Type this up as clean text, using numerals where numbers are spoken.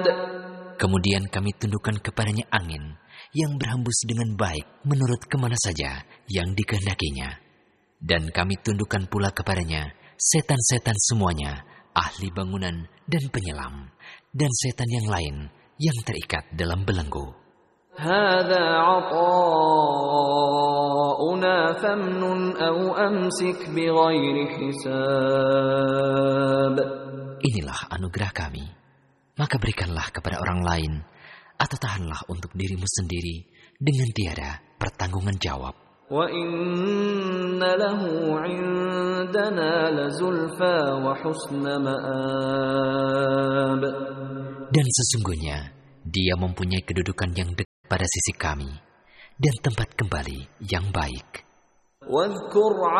Kemudian kami tundukkan kepadanya angin yang berhembus dengan baik menurut kemana saja yang dikehendakinya. Dan kami tundukkan pula kepadanya setan-setan semuanya, ahli bangunan dan penyelam, dan setan yang lain yang terikat dalam belenggu. هذا عطاؤنا فامنن أو أمسك بغير حساب. Inilah anugerah kami, maka berikanlah kepada orang lain, atau tahanlah untuk dirimu sendiri dengan tiada pertanggungan jawab. وَإِنَّ لَهُ عِندَنَا لَزُلْفَى وَحُسْنَ مَآبٍ. Dan sesungguhnya dia mempunyai kedudukan yang dekat pada sisi kami dan tempat kembali yang baik. وَاذْكُرْ